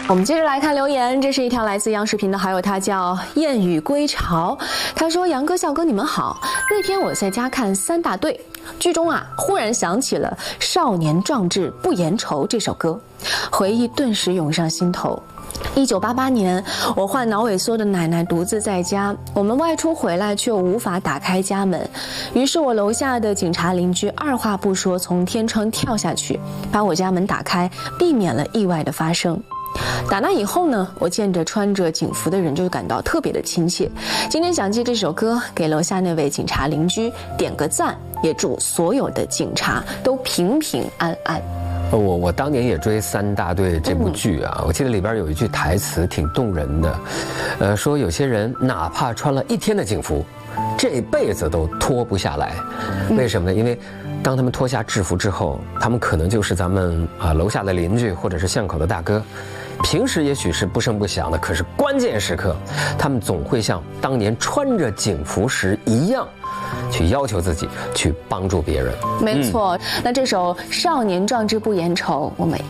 我们接着来看留言，这是一条来自央视频的好友，他叫燕语归巢。他说：“杨哥、笑哥，你们好。那天我在家看《三大队》，剧中忽然想起了《少年壮志不言愁》这首歌，回忆顿时涌上心头。1988年，我患脑萎缩的奶奶独自在家，我们外出回来却无法打开家门，于是我楼下的警察邻居二话不说从天窗跳下去，把我家门打开，避免了意外的发生。”打那以后呢，我见着穿着警服的人就感到特别的亲切。今天想借这首歌给楼下那位警察邻居点个赞，也祝所有的警察都平平安安。 我当年也追《三大队》这部剧啊，我记得里边有一句台词挺动人的，说有些人哪怕穿了1天的警服，这辈子都脱不下来。为什么呢？因为当他们脱下制服之后，他们可能就是咱们楼下的邻居或者是巷口的大哥。平时也许是不声不响的，可是关键时刻，他们总会像当年穿着警服时一样，去要求自己，去帮助别人。 没错，那这首《少年壮志不言愁》，我们